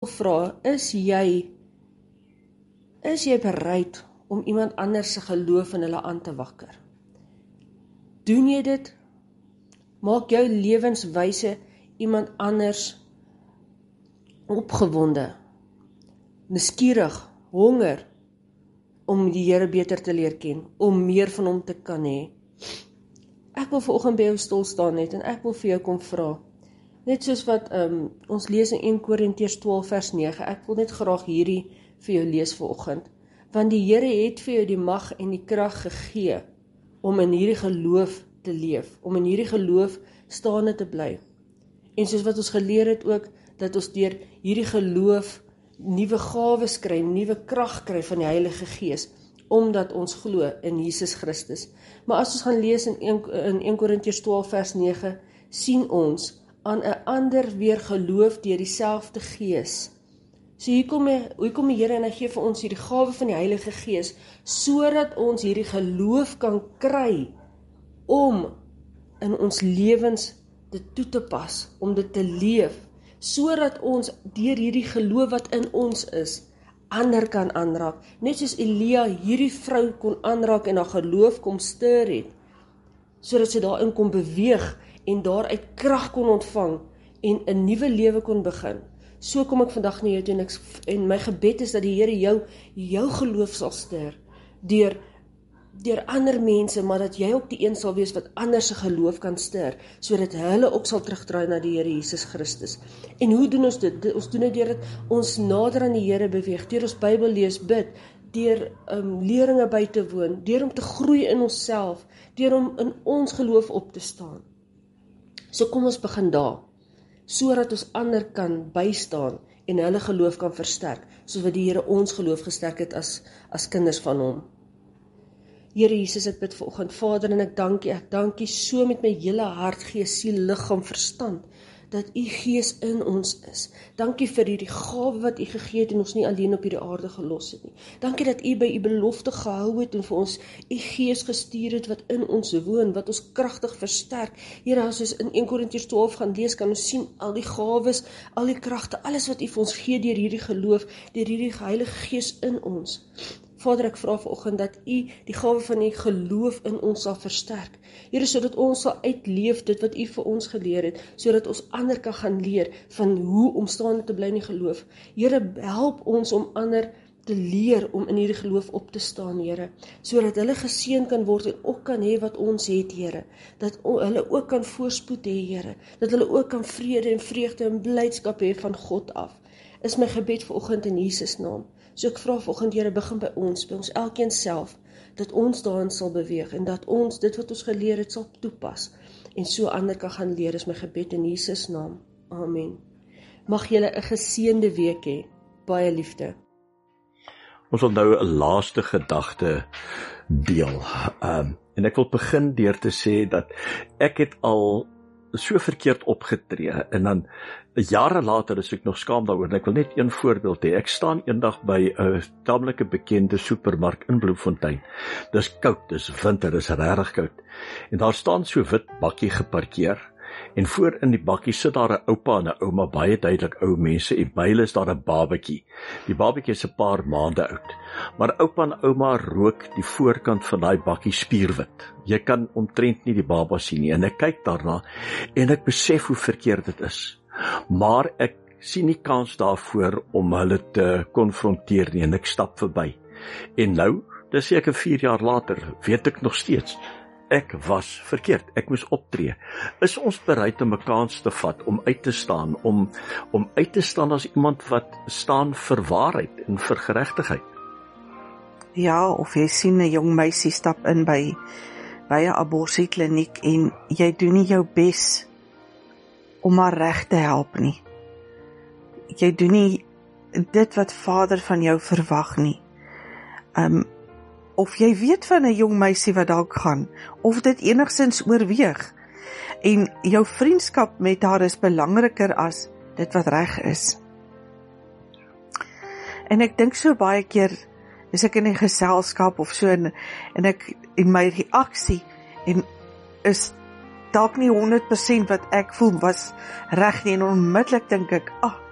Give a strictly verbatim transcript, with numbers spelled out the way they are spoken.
vra, is jy, is jy bereid om iemand anders se geloof in hulle aan te wakker? Doen jy dit? Maak jou lewenswyse iemand anders opgewonde, nuuskierig, honger, om die Here beter te leer ken, om meer van hom te kan hê. Ek wil vanoggend by jou stil staan net, en ek wil vir jou kom vra, net soos wat um, ons lees in Eerste Korintiërs twaalf vers nege, ek wil net graag hierdie vir jou lees vanoggend, want die Here het vir jou die mag en die krag gegee, om in hierdie geloof te leef, om in hierdie geloof staande te bly. En soos wat ons geleer het ook, dat ons deur hierdie geloof nuwe gawes kry, nuwe krag kry van die Heilige Gees, omdat ons glo in Jesus Christus. Maar as ons gaan lees in Eerste Korintiërs twaalf vers nege, sien ons aan 'n ander weer geloof deur dieselfde Gees. So hier kom, hier kom die Here en hy gee vir ons hierdie gawe van die Heilige Gees, sodat ons hierdie geloof kan kry, om in ons lewens dit toe te pas, om dit te leef, sodat ons deur hierdie geloof wat in ons is, ander kan aanraak. Net soos Elia hierdie vrou kon aanraak en haar geloof kom stuur het, sodat sy daarin kon beweeg en daaruit krag kon ontvang en 'n nuwe lewe kon begin. So kom ek vandag na jou toe en, ek, en my gebed is dat die Here jou, jou geloof sal stuur, deur deur ander mense, maar dat jy ook die een sal wees wat ander se geloof kan stuur, sodat hulle ook sal terugdraai na die Here Jesus Christus. En hoe doen ons dit? Ons doen dit deur dat ons nader aan die Here beweeg, deur ons Bybel lees, bid, deur um, leringe by te woon, deur om te groei in onsself, deur om in ons geloof op te staan. So kom ons begin daar, sodat ons ander kan bystaan en hulle geloof kan versterk, soos wat die Here ons geloof gesterk het as, as kinders van hom. Here Jesus, ek bid vanoggend, Vader, en ek dank U, ek dank U so met my hele hart, gees, siel, liggaam, verstand, dat U Gees in ons is. Dankie vir hierdie gawe wat U gegee het en ons nie alleen op hierdie aarde gelos het nie. Dankie dat U by U belofte gehou het en vir ons U Gees gestuur het wat in ons woon, wat ons kragtig versterk. Here, as ons in Eerste Korintiërs twaalf gaan lees, kan ons sien al die gawes, al die kragte, alles wat U vir ons gee deur hierdie geloof, deur hierdie Heilige Gees in ons. Vader, ek vra vanoggend dat U die gawe van U geloof in ons sal versterk. Here, sodat ons sal uitleef dit wat U vir ons geleer het, sodat ons ander kan gaan leer van hoe om staande te bly in die geloof. Here, help ons om ander te leer om in hierdie geloof op te staan, Here, sodat hulle geseën kan word en ook kan hê wat ons het, Here. Dat hulle ook kan voorspoed hê, Here. Dat hulle ook kan vrede en vreugde en blydskap hê van God af. Is my gebed vanoggend in Jesus naam. So ek vra vanoggend, Here, begin by ons, by ons elkeen self, dat ons daarin sal beweeg en dat ons dit wat ons geleer het sal toepas en so ander kan gaan leer, is my gebed in Jesus naam. Amen. Mag julle 'n geseënde week hê. Baie liefde. Ons wil nou 'n laaste gedagte deel. Um, en ek wil begin deur te sê dat ek het al so verkeerd opgetree en dan jare later is ek nog skaam daaroor en ek wil net een voorbeeld hê. Ek staan eendag by 'n tamelike bekende supermark in Bloemfontein. Dis koud, dis winter, dis regtig koud. En daar staan so 'n wit bakkie geparkeer en voor in die bakkie sit daar 'n oupa en 'n ouma, baie duidelik ou mense, en by hulle is daar 'n babatjie. Die babatjie is 'n paar maande oud. Maar oupa en ouma rook die voorkant van daai bakkie spierwit. Jy kan omtrent nie die baba sien nie. En ek kyk daarna en ek besef hoe verkeerd dit is. Maar ek sien nie kans daarvoor om hulle te konfronteer nie en ek stap verby. En nou, dis seker vier jaar later, weet ek nog steeds, ek was verkeerd, ek moes optree. Is ons bereid om 'n kans te vat, om uit te staan, om, om uit te staan as iemand wat staan vir waarheid en vir geregtigheid? Ja, of jy sien 'n jong meisie stap in by, by 'n aborsiekliniek en jy doen nie jou bes om haar reg te help nie. Jy doen nie dit wat Vader van jou verwag nie. Um, of jy weet van 'n jong meisie wat dalk gaan, of dit enigstens oorweeg, en jou vriendskap met haar is belangriker as dit wat reg is. En ek dink so baie keer, is ek in 'n geselskap of so, en, en ek, en my reaksie, en is dalk nie honderd persent wat ek voel was reg nie, en onmiddellik dink ek, ag,